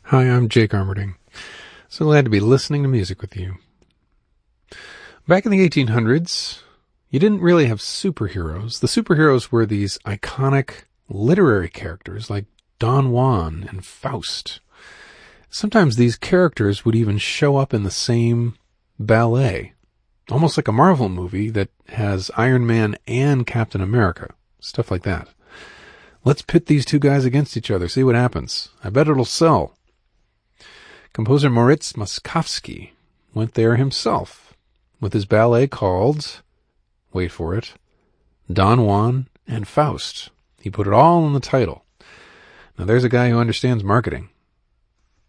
Hi, I'm Jake Armerding. So glad to be listening to music with you. Back in the 1800s, you didn't really have superheroes. The superheroes were these iconic literary characters like Don Juan and Faust. Sometimes these characters would even show up in the same ballet, almost like a Marvel movie that has Iron Man and Captain America, stuff like that. Let's pit these two guys against each other, see what happens. I bet it'll sell. Composer Moritz Moszkowski went there himself with his ballet called, wait for it, Don Juan and Faust. He put it all in the title. Now there's a guy who understands marketing.